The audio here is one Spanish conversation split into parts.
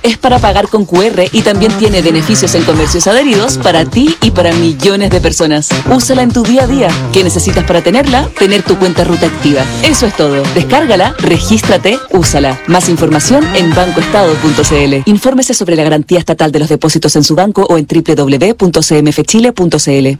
Es para pagar con QR y también tiene beneficios en comercios adheridos para ti y para millones de personas. Úsala en tu día a día. ¿Qué necesitas para tenerla? Tener tu cuenta Ruta activa. Eso es todo. Descárgala, regístrate, úsala. Más información en bancoestado.cl. Infórmese sobre la garantía estatal de los depósitos en su banco o en www.cmfchile.cl.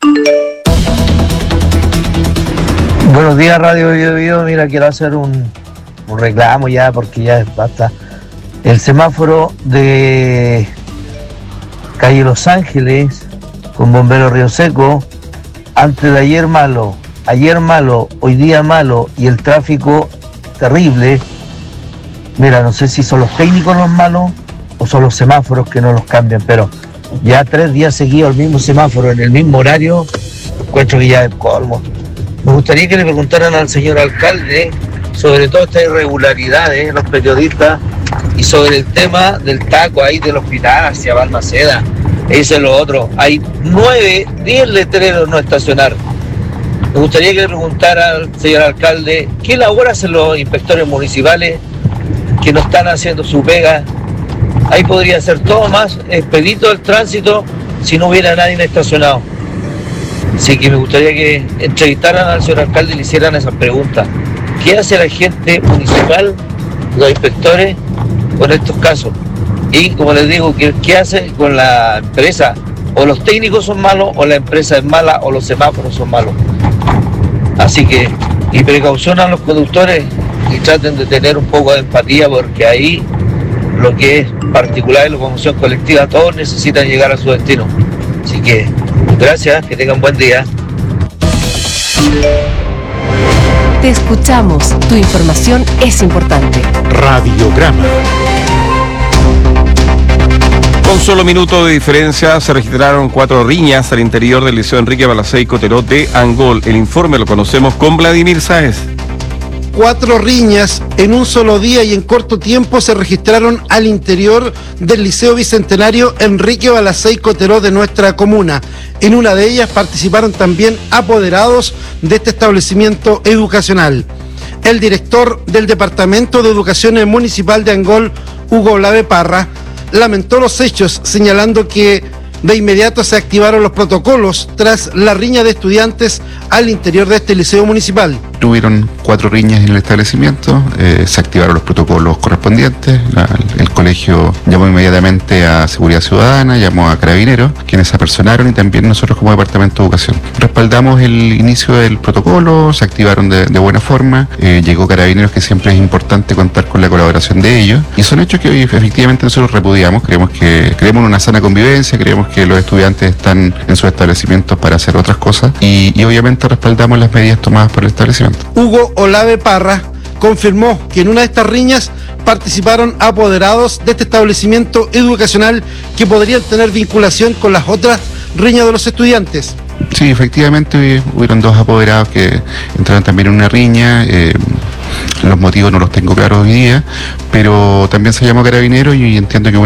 Buenos días, Radio Bio. Mira, quiero hacer un reclamo ya porque ya basta. El semáforo de calle Los Ángeles con Bombero Río Seco, antes de ayer malo, hoy día malo y el tráfico terrible. Mira, no sé si son los técnicos los malos o son los semáforos que no los cambian, pero ya 3 días seguidos el mismo semáforo en el mismo horario, encuentro que ya es colmo. Me gustaría que le preguntaran al señor alcalde sobre todas estas irregularidades, los periodistas, y sobre el tema del taco ahí del hospital hacia Balmaceda. Eso es lo otro. Hay 10 letreros no estacionar. Me gustaría que le preguntara al señor alcalde qué labor hacen los inspectores municipales que no están haciendo su pega. Ahí podría ser todo más expedito el tránsito si no hubiera nadie estacionado. Así que me gustaría que entrevistaran al señor alcalde y le hicieran esas preguntas. ¿Qué hace la gente municipal, los inspectores, con estos casos? Y como les digo, ¿qué hace con la empresa? O los técnicos son malos, o la empresa es mala, o los semáforos son malos. Así que, y precaución a los conductores y traten de tener un poco de empatía, porque ahí lo que es particular en la locomoción colectiva, todos necesitan llegar a su destino. Así que, gracias, que tengan buen día. Te escuchamos, tu información es importante. Radiograma. Con solo minutos de diferencia se registraron 4 riñas al interior del Liceo Enrique Balacey Cotteró de Angol. El informe lo conocemos con Vladimir Sáez. 4 riñas en un solo día y en corto tiempo se registraron al interior del Liceo Bicentenario Enrique Balacey Cotteró de nuestra comuna. En una de ellas participaron también apoderados de este establecimiento educacional. El director del Departamento de Educación Municipal de Angol, Hugo Olave Parra, lamentó los hechos, señalando que de inmediato se activaron los protocolos tras la riña de estudiantes al interior de este liceo municipal. Tuvieron 4 riñas en el establecimiento, se activaron los protocolos correspondientes, el colegio llamó inmediatamente a Seguridad Ciudadana, llamó a Carabineros, quienes se apersonaron, y también nosotros como Departamento de Educación. Respaldamos el inicio del protocolo, se activaron de buena forma, llegó Carabineros, que siempre es importante contar con la colaboración de ellos, y son hechos que hoy efectivamente nosotros repudiamos. Creemos en una sana convivencia, creemos que los estudiantes están en sus establecimientos para hacer otras cosas, y obviamente respaldamos las medidas tomadas por el establecimiento. Hugo Olave Parra confirmó que en una de estas riñas participaron apoderados de este establecimiento educacional que podrían tener vinculación con las otras riñas de los estudiantes. Sí, efectivamente hubieron 2 apoderados que entraron también en una riña. Los motivos no los tengo claros hoy día, pero también se llamó a Carabineros y entiendo que